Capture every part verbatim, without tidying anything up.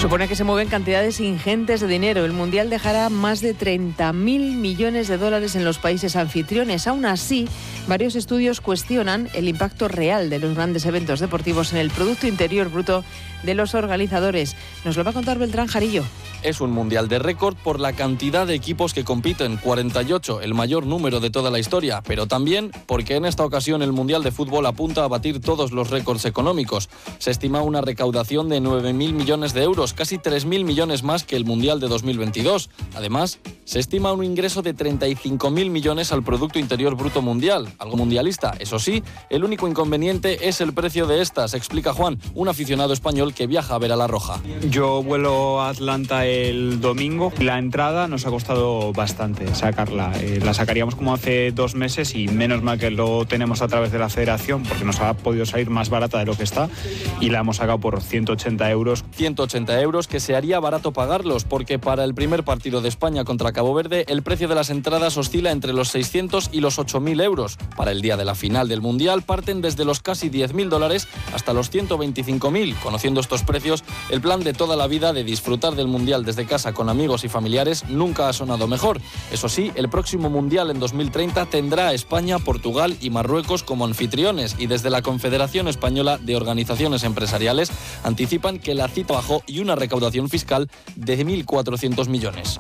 Supone que se mueven cantidades ingentes de dinero. El Mundial dejará más de treinta mil millones de dólares en los países anfitriones. Aún así, varios estudios cuestionan el impacto real de los grandes eventos deportivos en el Producto Interior Bruto de los organizadores. Nos lo va a contar Beltrán Jarillo. Es un mundial de récord por la cantidad de equipos que compiten, cuarenta y ocho, el mayor número de toda la historia, pero también porque en esta ocasión el Mundial de Fútbol apunta a batir todos los récords económicos. Se estima una recaudación de nueve mil millones de euros, casi tres mil millones más que el Mundial de dos mil veintidós. Además, se estima un ingreso de treinta y cinco mil millones al Producto Interior Bruto Mundial, algo mundialista. Eso sí, el único inconveniente es el precio de estas, explica Juan, un aficionado español que viaja a ver a la Roja. Yo vuelo a Atlanta el domingo. La entrada nos ha costado bastante sacarla. Eh, la sacaríamos como hace dos meses y menos mal que lo tenemos a través de la federación porque nos ha podido salir más barata de lo que está y la hemos sacado por ciento ochenta euros. ciento ochenta euros que se haría barato pagarlos porque para el primer partido de España contra Cabo Verde el precio de las entradas oscila entre los seiscientos y los ocho mil euros. Para el día de la final del Mundial parten desde los casi diez mil dólares hasta los ciento veinticinco mil. Conociendo estos precios, el plan de toda la vida de disfrutar del Mundial desde casa con amigos y familiares nunca ha sonado mejor. Eso sí, el próximo Mundial en dos mil treinta tendrá a España, Portugal y Marruecos como anfitriones y desde la Confederación Española de Organizaciones Empresariales anticipan que la cita bajó y una recaudación fiscal de mil cuatrocientos millones.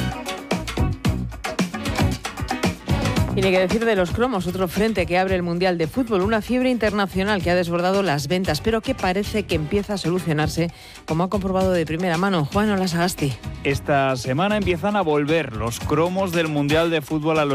Y ni que decir de los cromos, otro frente que abre el Mundial de Fútbol, una fiebre internacional que ha desbordado las ventas, pero que parece que empieza a solucionarse, como ha comprobado de primera mano Juan Olasagasti. Esta semana empiezan a volver los cromos del Mundial de Fútbol a los